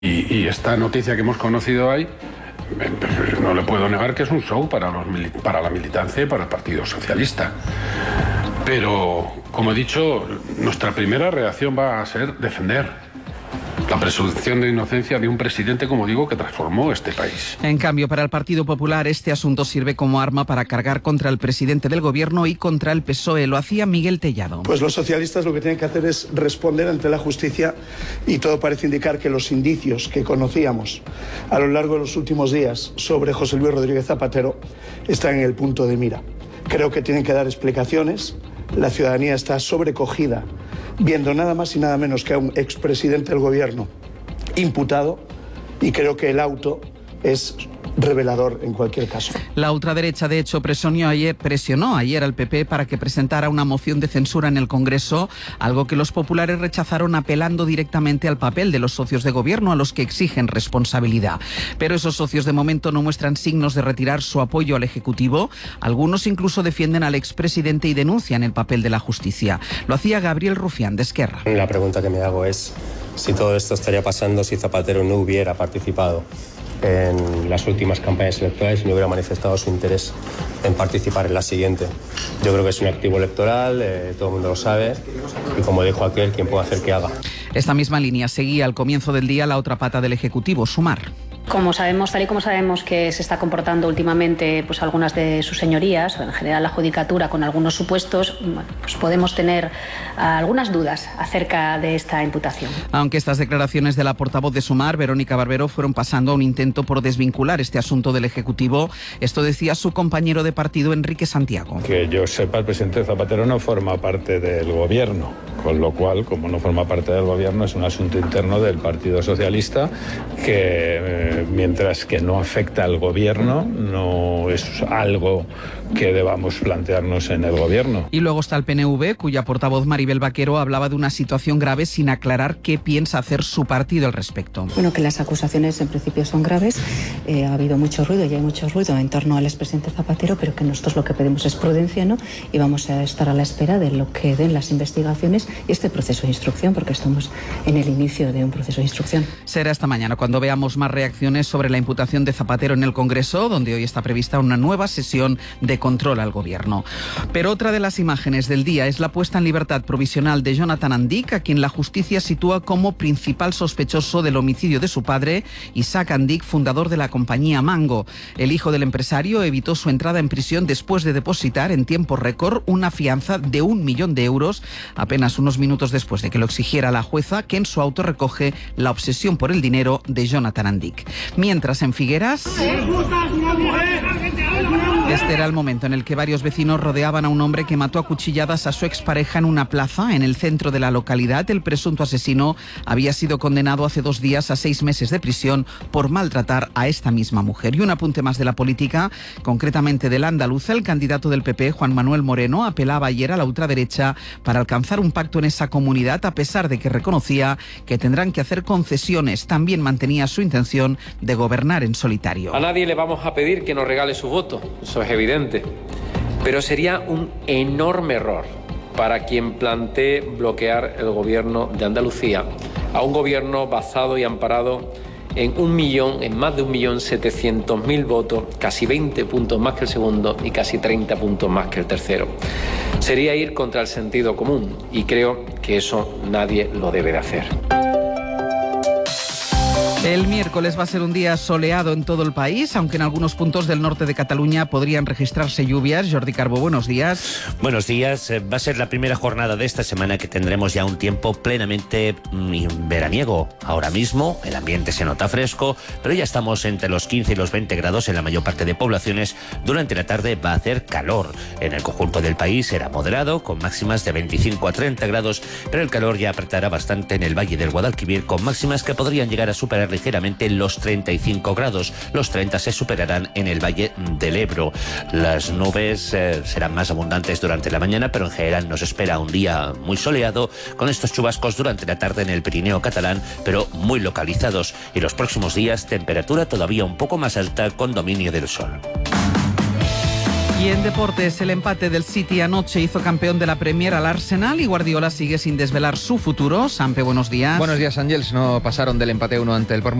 Y esta noticia que hemos conocido hoy, no le puedo negar que es un show para la militancia y para el Partido Socialista. Pero, como he dicho, nuestra primera reacción va a ser defender la presunción de inocencia de un presidente, como digo, que transformó este país. En cambio, para el Partido Popular, este asunto sirve como arma para cargar contra el presidente del Gobierno y contra el PSOE. Lo hacía Miguel Tellado. Pues los socialistas lo que tienen que hacer es responder ante la justicia, y todo parece indicar que los indicios que conocíamos a lo largo de los últimos días sobre José Luis Rodríguez Zapatero están en el punto de mira. Creo que tienen que dar explicaciones. La ciudadanía está sobrecogida viendo nada más y nada menos que a un expresidente del Gobierno imputado, y creo que el auto es revelador en cualquier caso. La ultraderecha, de hecho, presionó ayer al PP para que presentara una moción de censura en el Congreso, algo que los populares rechazaron apelando directamente al papel de los socios de gobierno a los que exigen responsabilidad. Pero esos socios de momento no muestran signos de retirar su apoyo al Ejecutivo. Algunos incluso defienden al expresidente y denuncian el papel de la justicia. Lo hacía Gabriel Rufián, de Esquerra. La pregunta que me hago es si todo esto estaría pasando si Zapatero no hubiera participado en las últimas campañas electorales y no hubiera manifestado su interés en participar en la siguiente. Yo creo que es un activo electoral, todo el mundo lo sabe, y como dijo aquel, ¿quién puede hacer que haga? Esta misma línea seguía al comienzo del día la otra pata del Ejecutivo, Sumar. Como sabemos, tal y como sabemos que se está comportando últimamente pues algunas de sus señorías, o en general la judicatura con algunos supuestos, pues podemos tener algunas dudas acerca de esta imputación. Aunque estas declaraciones de la portavoz de Sumar, Verónica Barbero, fueron pasando a un intento por desvincular este asunto del Ejecutivo, esto decía su compañero de partido, Enrique Santiago. Que yo sepa, el presidente Zapatero no forma parte del Gobierno, con lo cual, como no forma parte del Gobierno, es un asunto interno del Partido Socialista que mientras que no afecta al Gobierno, no es algo que debamos plantearnos en el Gobierno. Y luego está el PNV, cuya portavoz Maribel Vaquero hablaba de una situación grave sin aclarar qué piensa hacer su partido al respecto. Bueno, que las acusaciones en principio son graves, ha habido mucho ruido y hay mucho ruido en torno al expresidente Zapatero, pero que nosotros lo que pedimos es prudencia, ¿no? Y vamos a estar a la espera de lo que den las investigaciones y este proceso de instrucción, porque estamos en el inicio de un proceso de instrucción. Será esta mañana cuando veamos más reacciones sobre la imputación de Zapatero en el Congreso, donde hoy está prevista una nueva sesión de control al Gobierno. Pero otra de las imágenes del día es la puesta en libertad provisional de Jonathan Andic, a quien la justicia sitúa como principal sospechoso del homicidio de su padre, Isaac Andic, fundador de la compañía Mango. El hijo del empresario evitó su entrada en prisión después de depositar en tiempo récord una fianza de 1 millón de euros, apenas unos minutos después de que lo exigiera la jueza, que en su auto recoge la obsesión por el dinero de Jonathan Andic. Mientras, en Figueras, este era el momento en el que varios vecinos rodeaban a un hombre que mató a cuchilladas a su expareja en una plaza en el centro de la localidad. El presunto asesino había sido condenado hace 2 días a 6 meses de prisión por maltratar a esta misma mujer. Y un apunte más de la política, concretamente de la andaluza. El candidato del PP, Juan Manuel Moreno, apelaba ayer a la ultraderecha para alcanzar un pacto en esa comunidad, a pesar de que reconocía que tendrán que hacer concesiones. También mantenía su intención de gobernar en solitario. A nadie le vamos a pedir que nos regale su voto, eso es evidente, pero sería un enorme error para quien plantee bloquear el gobierno de Andalucía, a un gobierno basado y amparado en más de 1.700.000 votos, casi 20 puntos más que el segundo y casi 30 puntos más que el tercero. Sería ir contra el sentido común y creo que eso nadie lo debe de hacer. El miércoles va a ser un día soleado en todo el país, aunque en algunos puntos del norte de Cataluña podrían registrarse lluvias. Jordi Carbó, buenos días. Buenos días. Va a ser la primera jornada de esta semana que tendremos ya un tiempo plenamente veraniego. Ahora mismo el ambiente se nota fresco, pero ya estamos entre los 15 y los 20 grados en la mayor parte de poblaciones. Durante la tarde va a hacer calor. En el conjunto del país será moderado, con máximas de 25 a 30 grados, pero el calor ya apretará bastante en el Valle del Guadalquivir, con máximas que podrían llegar a superar ligeramente los 35 grados. Los 30 se superarán en el Valle del Ebro. Las nubes serán más abundantes durante la mañana, pero en general nos espera un día muy soleado, con estos chubascos durante la tarde en el Pirineo catalán, pero muy localizados. Y los próximos días, temperatura todavía un poco más alta, con dominio del sol. Y en deportes, el empate del City anoche hizo campeón de la Premier al Arsenal y Guardiola sigue sin desvelar su futuro. Sampe, buenos días. Buenos días, Ángels. No pasaron del empate 1 ante el